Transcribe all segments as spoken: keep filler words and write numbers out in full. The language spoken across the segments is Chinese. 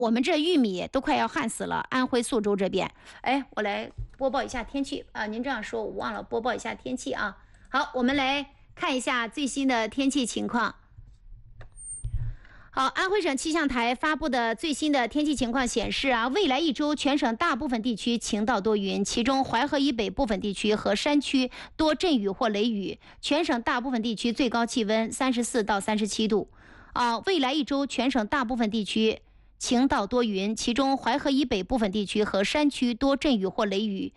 我们这玉米都快要旱死了，安徽宿州这边。哎，我来播报一下天气啊！您这样说，我忘了播报一下天气啊。好，我们来看一下最新的天气情况。好，安徽省气象台发布的最新的天气情况显示啊，未来一周全省大部分地区晴到多云，其中淮河以北部分地区和山区多阵雨或雷雨，全省大部分地区最高气温三十四到三十七度。啊，未来一周全省大部分地区晴到多云，其中淮河以北部分地区和山区多阵雨或雷雨，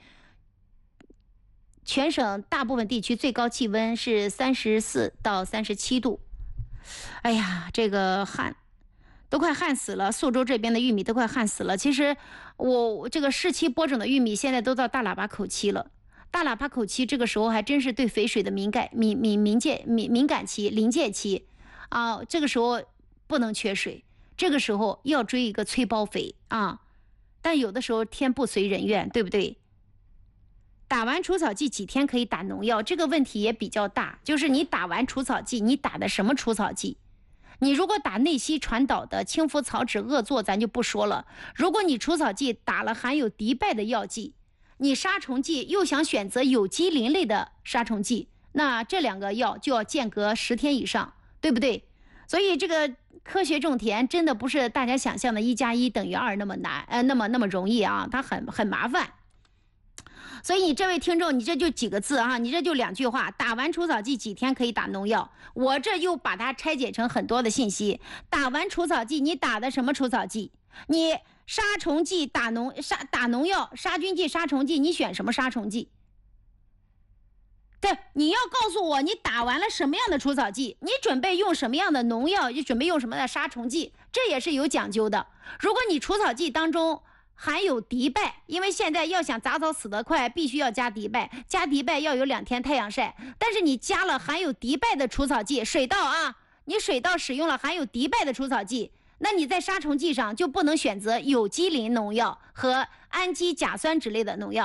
全省大部分地区最高气温是三十四到三十七度。哎呀，这个旱都快旱死了，宿州这边的玉米都快旱死了。其实我这个适期播种的玉米现在都到大喇叭口期了，大喇叭口期这个时候还真是对肥水的敏感敏敏敏介敏敏感期临界期啊，这个时候不能缺水，这个时候要追一个催包肥啊。但有的时候天不随人愿，对不对？打完除草剂几天可以打农药，这个问题也比较大。就是你打完除草剂，你打的什么除草剂？你如果打内息传导的青浮草酯恶唑，咱就不说了。如果你除草剂打了含有敌败的药剂，你杀虫剂又想选择有机磷类的杀虫剂，那这两个药就要间隔十天以上，对不对？所以这个科学种田真的不是大家想象的一加一等于二那么难，呃，那么那么容易啊，它很很麻烦。所以你这位听众，你这就几个字啊，你这就两句话，打完除草剂几天可以打农药？我这又把它拆解成很多的信息。打完除草剂，你打的什么除草剂？你杀虫剂打农杀打农药，杀菌剂、杀虫剂，你选什么杀虫剂？对，你要告诉我你打完了什么样的除草剂，你准备用什么样的农药，你准备用什么的杀虫剂，这也是有讲究的。如果你除草剂当中含有敌败，因为现在要想杂草死得快，必须要加敌败，加敌败要有两天太阳晒。但是你加了含有敌败的除草剂，水稻啊，你水稻使用了含有敌败的除草剂，那你在杀虫剂上就不能选择有机磷农药和氨基甲酸酯类的农药。